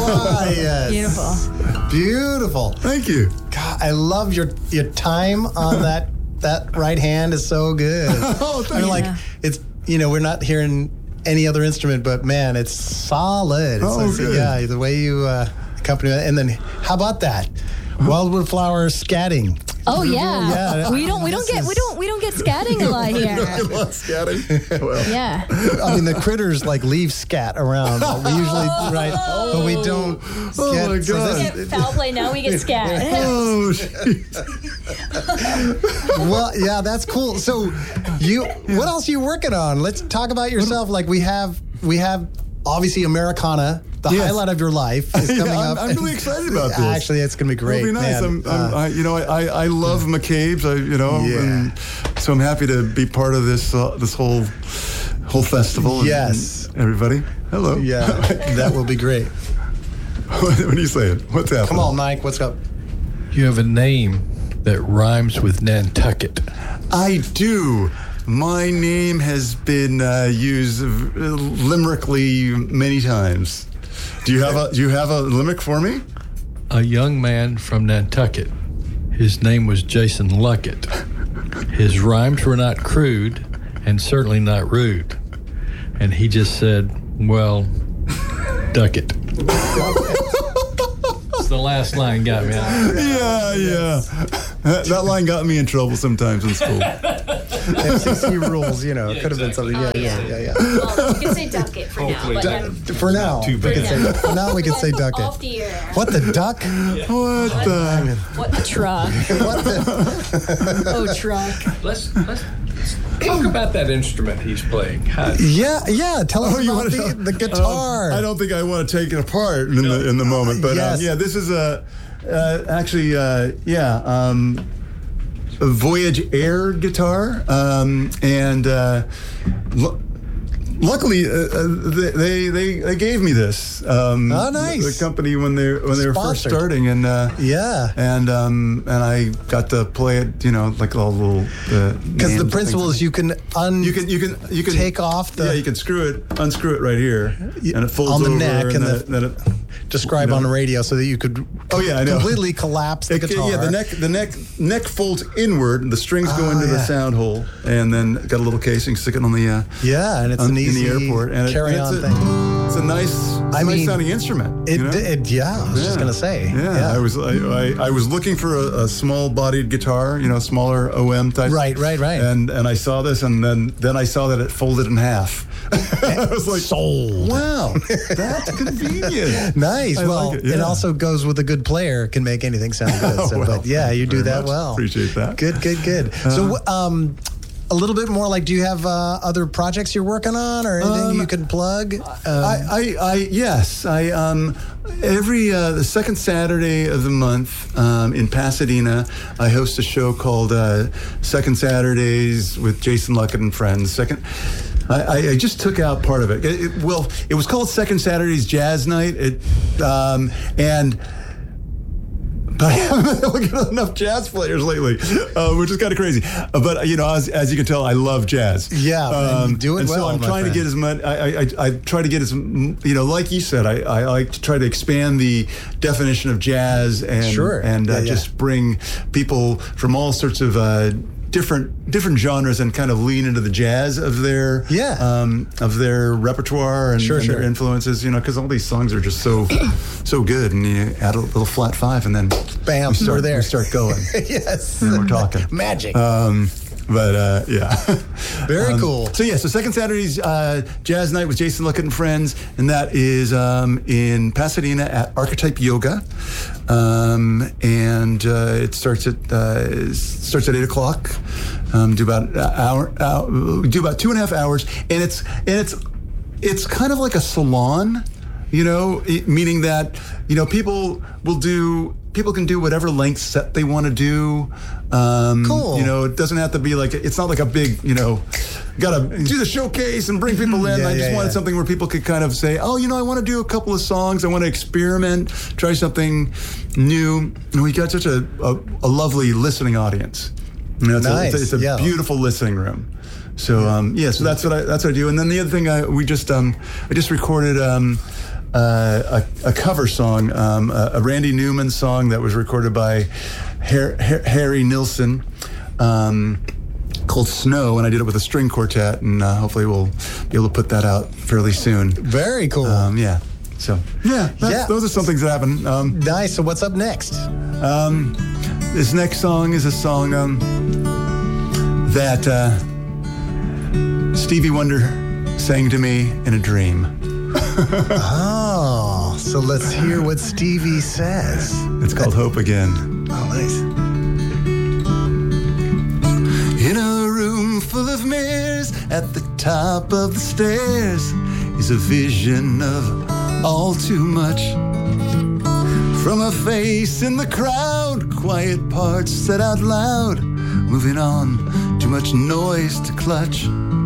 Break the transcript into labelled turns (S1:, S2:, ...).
S1: Yes. Beautiful.
S2: Thank you.
S1: God, I love your time on that right hand is so good.
S2: Oh, thank you.
S1: It's, we're not hearing any other instrument, but man, it's solid. It's
S2: good.
S1: Yeah, the way you accompany that. And then how about that? Wildwood Flower scatting.
S3: Oh yeah.
S1: Yeah.
S3: We don't get scatting a lot here.
S2: Scatting. Well.
S3: Yeah.
S1: I mean, the critters leave scat around. But we usually but we don't.
S2: Oh my God.
S3: We get foul play now. We get scat.
S2: Oh,
S1: Well, yeah, that's cool. So, what else are you working on? Let's talk about yourself. We have obviously Americana. The highlight of your life is coming up.
S2: I'm really excited about this.
S1: Actually, it's going to be great.
S2: It'll be nice.
S1: Man.
S2: I love McCabe's. And so I'm happy to be part of this whole festival.
S1: Yes,
S2: and everybody. Hello.
S1: Yeah, that will be great.
S2: What are you saying? What's happening?
S1: Come on, Mike. What's up?
S4: You have a name that rhymes with Nantucket.
S2: I do. My name has been used limerically many times. Do you have a limerick for me?
S4: A young man from Nantucket. His name was Jason Luckett. His rhymes were not crude and certainly not rude. And he just said, well, duck it. The last line got me out.
S2: Yeah. That line got me in trouble sometimes in school.
S1: FCC rules, it could have been something. Yeah.
S3: Well, you can say duck it for now.
S1: For now, we can say duck it.
S3: Off the air.
S1: What the duck?
S3: What the truck? Oh, truck.
S4: Let's talk about that instrument he's playing.
S1: Yeah. Tell us about the guitar.
S2: I don't think I want to take it apart in the moment, but this is a Voyage Air guitar, and luckily they gave me this.
S1: Nice.
S2: The company when they were first starting, and and I got to play it, like all little.
S1: Because the principle is you can take off the
S2: you can unscrew it right here, and it folds
S1: on the
S2: over,
S1: neck, and
S2: then it
S1: describe on the radio so that you could
S2: I know.
S1: completely collapse the guitar.
S2: Yeah, the neck folds inward, and the strings go into the sound hole, and then got a little casing sticking on the
S1: and it's an easy
S2: in the airport, and
S1: carry-on thing.
S2: It's a nice sounding instrument.
S1: I was just gonna say.
S2: Yeah. I was looking for a small bodied guitar, smaller OM type.
S1: Right.
S2: And I saw this, and then I saw that it folded in half. I was like,
S1: sold.
S2: Wow, that's convenient.
S1: Nice. It also goes with a good player, can make anything sound good. But you do that well.
S2: Appreciate that.
S1: Good. So, a little bit more, do you have other projects you're working on, or anything you can plug?
S2: Yes. Every the second Saturday of the month in Pasadena, I host a show called Second Saturdays with Jason Luckett and Friends. I just took out part of it. It was called Second Saturdays Jazz Night, but I haven't been able to get enough jazz players lately, which is kind of crazy. But as you can tell, I love jazz.
S1: Yeah, you do it
S2: and
S1: well.
S2: So I'm trying to get as much. I try to get as like you said. I like to try to expand the definition of jazz and just bring people from all sorts of different genres and kind of lean into the jazz of their repertoire and their influences, because all these songs are just so good, and you add a little flat five and then
S1: bam, we're there.
S2: We start going.
S1: Yes,
S2: and we're talking
S1: magic.
S2: Very
S1: cool.
S2: So Second Saturday's Jazz Night with Jason Luckett and Friends, and that is in Pasadena at Archetype Yoga, and it starts at 8:00. Do about an hour. Do about 2.5 hours, and it's kind of like a salon, meaning that people can do whatever length set they want to do.
S1: Cool.
S2: It doesn't have to be it's not like a big, gotta do the showcase and bring people in. I just wanted something where people could kind of say, I want to do a couple of songs. I want to experiment, try something new. And we got such a lovely listening audience.
S1: Nice.
S2: It's a beautiful listening room. So so that's what I do. And then the other thing I just recorded a cover song, a Randy Newman song that was recorded by Harry Nilsson, called Snow, and I did it with a string quartet, and hopefully we'll be able to put that out fairly soon.
S1: Very cool.
S2: Yeah. So, those are some things that happen.
S1: Nice. So what's up next?
S2: This next song is a song that Stevie Wonder sang to me in a dream.
S1: Oh, so let's hear what Stevie says.
S2: It's called Hope Again.
S1: Oh, nice.
S2: In a room full of mirrors, at the top of the stairs is a vision of all too much. From a face in the crowd, quiet parts said out loud, moving on, too much noise to clutch.